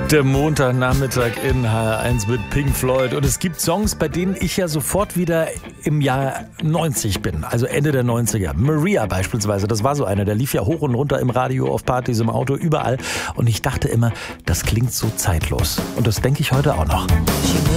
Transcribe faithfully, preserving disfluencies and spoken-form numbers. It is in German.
Der Montagnachmittag in H R eins mit Pink Floyd. Und es gibt Songs, bei denen ich ja sofort wieder im Jahr neunzig bin. Also Ende der neunziger. Maria beispielsweise, das war so einer. Der lief ja hoch und runter im Radio, auf Partys, im Auto, überall. Und ich dachte immer, das klingt so zeitlos. Und das denke ich heute auch noch.